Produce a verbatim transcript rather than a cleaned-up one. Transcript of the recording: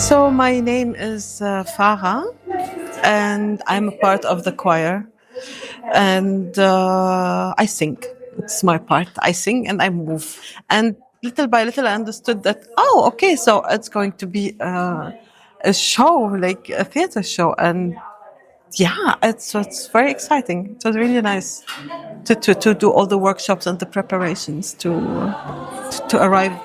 So my name is uh, Farah, and I'm a part of the choir. And uh, I sing. It's my part. I sing and I move. And little by little, I understood that. Oh, okay. So it's going to be uh, a show, like a theater show, and yeah, it's it's very exciting. It was really nice to to, to do all the workshops and the preparations to to arrive